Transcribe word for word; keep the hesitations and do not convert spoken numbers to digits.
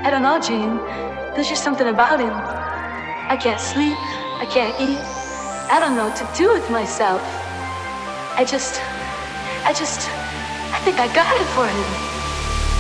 I don't know, Gene. There's just something about him. I can't sleep. I can't eat. I don't know what to do with myself. I just, I just, I think I got it for him.